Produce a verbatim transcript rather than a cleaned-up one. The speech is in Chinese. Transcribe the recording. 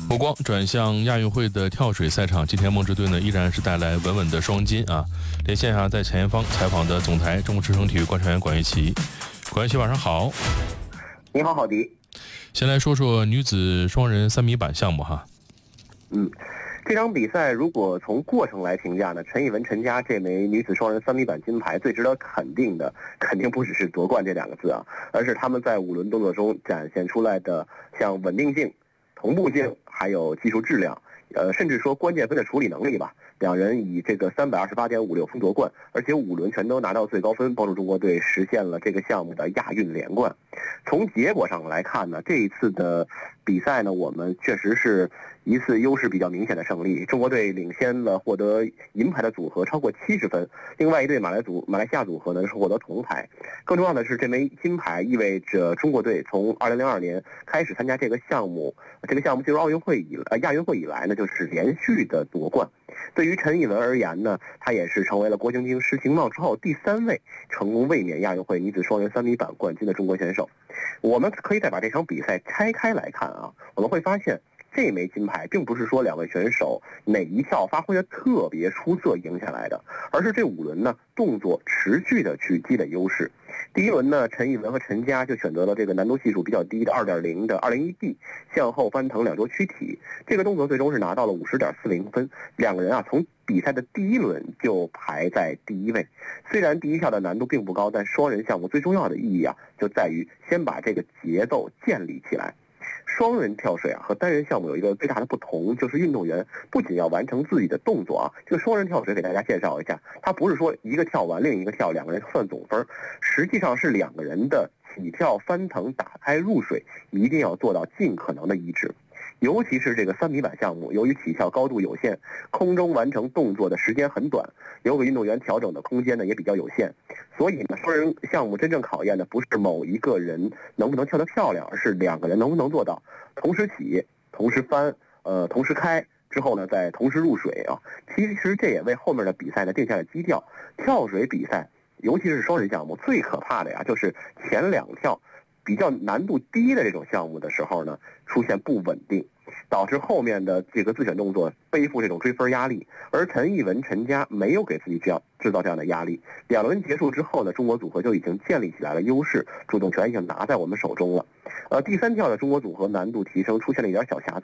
目光转向亚运会的跳水赛场，今天梦之队呢依然是带来稳稳的双金啊！连线上在前方采访的总台中国之声体育观察员管玉琪，管玉琪晚上好。 你好，郝迪。 先来说说女子双人三米板项目哈。 嗯，这场比赛如果从过程来评价呢，陈艺文、陈佳这枚女子双人三米板金牌最值得肯定的，肯定不只是夺冠这两个字啊，而是他们在五轮动作中展现出来的像稳定性、同步性，还有技术质量，呃，甚至说关键分的处理能力吧。两人以这个三百二十八点五六分夺冠，而且五轮全都拿到最高分，帮助中国队实现了这个项目的亚运连冠。从结果上来看呢，这一次的比赛呢，我们确实是一次优势比较明显的胜利。中国队领先了获得银牌的组合超过七十分，另外一队马来组马来西亚组合呢是获得铜牌。更重要的是，这枚金牌意味着中国队从二零零二年开始参加这个项目，这个项目进入奥运会以呃亚运会以来呢，就是连续的夺冠。对于陈艺文而言呢，他也是成为了郭晶晶、施廷懋之后第三位成功卫冕亚运会女子双人三米板冠军的中国选手。我们可以再把这场比赛拆开来看啊，我们会发现这枚金牌并不是说两位选手哪一跳发挥的特别出色赢下来的，而是这五轮呢动作持续的去积累优势。第一轮呢，陈艺文和陈佳就选择了这个难度系数比较低的 二点零 的 二零一 D 向后翻腾两周躯体，这个动作最终是拿到了 五十点四零 分。两个人啊从比赛的第一轮就排在第一位。虽然第一跳的难度并不高，但双人项目最重要的意义啊就在于先把这个节奏建立起来。双人跳水啊和单人项目有一个最大的不同，就是运动员不仅要完成自己的动作啊，这个双人跳水给大家介绍一下，它不是说一个跳完另一个跳，两个人算总分，实际上是两个人的起跳、翻腾、打开、入水一定要做到尽可能的一致。尤其是这个三米板项目，由于起跳高度有限，空中完成动作的时间很短，留给运动员调整的空间呢也比较有限，所以呢，双人项目真正考验的不是某一个人能不能跳得漂亮，而是两个人能不能做到同时起、同时翻、呃同时开之后呢再同时入水啊。其实这也为后面的比赛呢定下了基调。跳水比赛，尤其是双人项目，最可怕的呀就是前两跳比较难度低的这种项目的时候呢，出现不稳定，导致后面的这个自选动作背负这种追分压力。而陈艺文、陈佳没有给自己这样制造这样的压力。两轮结束之后呢，中国组合就已经建立起来了优势，主动权已经拿在我们手中了。呃，第三跳的中国组合难度提升出现了一点小瑕